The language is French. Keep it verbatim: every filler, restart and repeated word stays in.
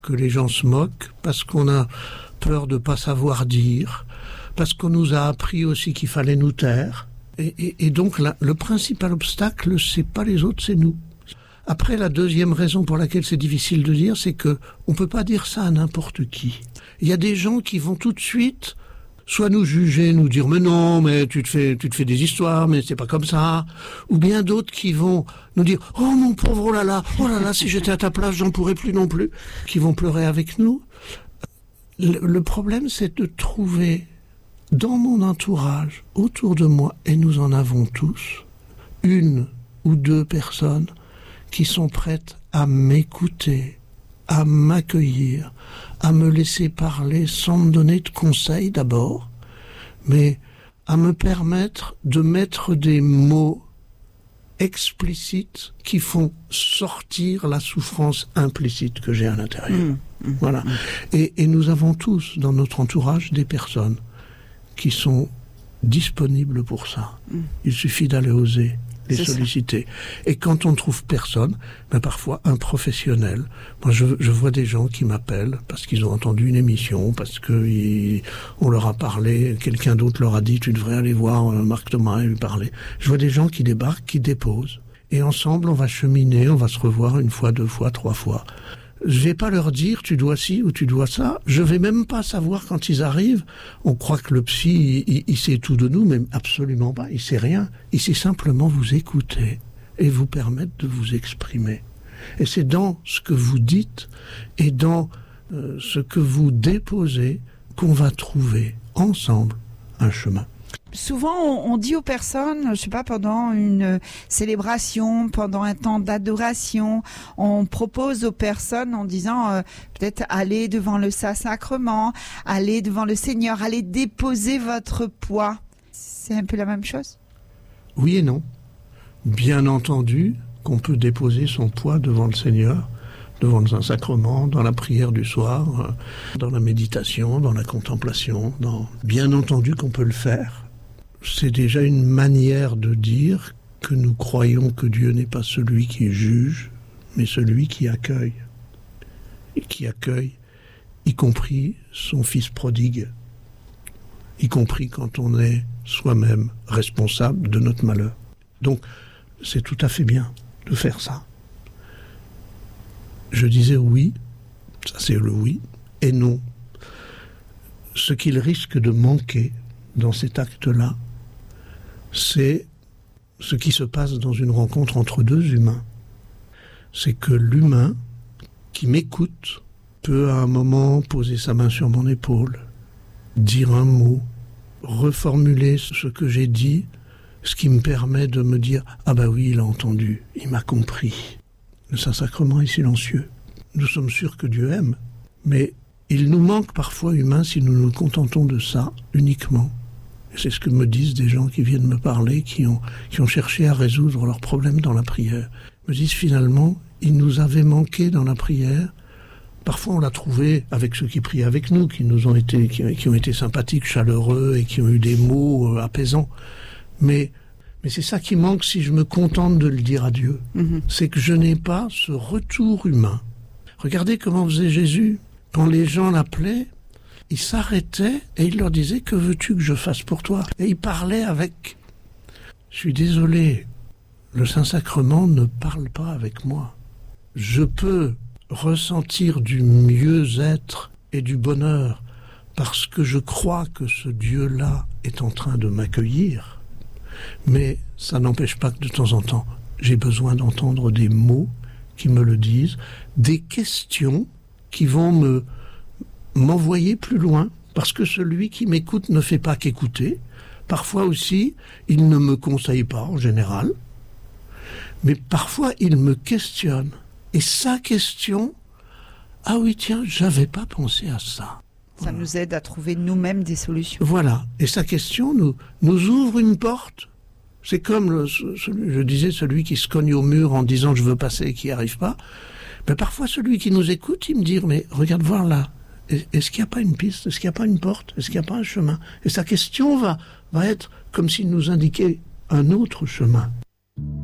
que les gens se moquent, parce qu'on a peur de ne pas savoir dire, parce qu'on nous a appris aussi qu'il fallait nous taire. Et, et, et donc là, le principal obstacle, c'est pas les autres, c'est nous. Après, la deuxième raison pour laquelle c'est difficile de dire, c'est que on peut pas dire ça à n'importe qui. Il y a des gens qui vont tout de suite soit nous juger, nous dire mais non, mais tu te fais, tu te fais des histoires, mais c'est pas comme ça. Ou bien d'autres qui vont nous dire oh mon pauvre, oh là là, oh là là, si j'étais à ta place, j'en pourrais plus non plus. Qui vont pleurer avec nous. Le, le problème, c'est de trouver dans mon entourage, autour de moi, et nous en avons tous, une ou deux personnes qui sont prêtes à m'écouter, à m'accueillir, à me laisser parler sans me donner de conseils d'abord, mais à me permettre de mettre des mots explicites qui font sortir la souffrance implicite que j'ai à l'intérieur. Mmh, mmh, voilà. Mmh. Et, et nous avons tous dans notre entourage des personnes qui sont disponibles pour ça. Mmh. Il suffit d'aller oser les c'est solliciter. Ça. Et quand on ne trouve personne, ben parfois un professionnel. Moi, je, je vois des gens qui m'appellent parce qu'ils ont entendu une émission, parce que ils, on leur a parlé, quelqu'un d'autre leur a dit tu devrais aller voir Marc Thomas et lui parler. Je vois des gens qui débarquent, qui déposent. Et ensemble, on va cheminer, on va se revoir une fois, deux fois, trois fois. Je vais pas leur dire tu dois ci ou tu dois ça. Je vais même pas savoir quand ils arrivent. On croit que le psy, il, il sait tout de nous, mais absolument pas. Il sait rien. Il sait simplement vous écouter et vous permettre de vous exprimer. Et c'est dans ce que vous dites et dans euh, ce que vous déposez qu'on va trouver ensemble un chemin. Souvent, on, on dit aux personnes, je sais pas, pendant une célébration, pendant un temps d'adoration, on propose aux personnes en disant euh, peut-être allez devant le Saint-Sacrement, allez devant le Seigneur, allez déposer votre poids. C'est un peu la même chose ? Oui et non. Bien entendu qu'on peut déposer son poids devant le Seigneur, devant le Saint-Sacrement, dans la prière du soir, dans la méditation, dans la contemplation. Dans... Bien entendu qu'on peut le faire. C'est déjà une manière de dire que nous croyons que Dieu n'est pas celui qui juge, mais celui qui accueille. Et qui accueille, y compris son fils prodigue, y compris quand on est soi-même responsable de notre malheur. Donc, c'est tout à fait bien de faire ça. Je disais oui, ça c'est le oui, et non. Ce qu'il risque de manquer dans cet acte-là, c'est ce qui se passe dans une rencontre entre deux humains. C'est que l'humain qui m'écoute peut à un moment poser sa main sur mon épaule, dire un mot, reformuler ce que j'ai dit, ce qui me permet de me dire « Ah bah oui, il a entendu, il m'a compris ». Le Saint-Sacrement est silencieux. Nous sommes sûrs que Dieu aime, mais il nous manque parfois humains si nous nous contentons de ça uniquement. Et c'est ce que me disent des gens qui viennent me parler, qui ont, qui ont cherché à résoudre leurs problèmes dans la prière. Ils me disent finalement, il nous avait manqué dans la prière. Parfois on l'a trouvé avec ceux qui prient avec nous, qui nous ont été, qui, qui ont été sympathiques, chaleureux et qui ont eu des mots euh, apaisants. Mais Mais c'est ça qui manque si je me contente de le dire à Dieu. Mmh. C'est que je n'ai pas ce retour humain. Regardez comment faisait Jésus. Quand les gens l'appelaient, il s'arrêtait et il leur disait « Que veux-tu que je fasse pour toi ?» Et il parlait avec... Je suis désolé, le Saint-Sacrement ne parle pas avec moi. Je peux ressentir du mieux-être et du bonheur parce que je crois que ce Dieu-là est en train de m'accueillir. Mais ça n'empêche pas que de temps en temps, j'ai besoin d'entendre des mots qui me le disent, des questions qui vont me m'envoyer plus loin, parce que celui qui m'écoute ne fait pas qu'écouter. Parfois aussi, il ne me conseille pas en général, mais parfois il me questionne. Et sa question, ah oui tiens, j'avais pas pensé à ça. Ça voilà. Nous aide à trouver nous-mêmes des solutions. Voilà. Et sa question nous, nous ouvre une porte. C'est comme, le, celui, je disais, celui qui se cogne au mur en disant « je veux passer » et qui n'y arrive pas. Mais parfois, celui qui nous écoute, il me dit « mais regarde voir là, est-ce qu'il n'y a pas une piste? Est-ce qu'il n'y a pas une porte? Est-ce qu'il n'y a pas un chemin ?» Et sa question va, va être comme s'il nous indiquait un autre chemin.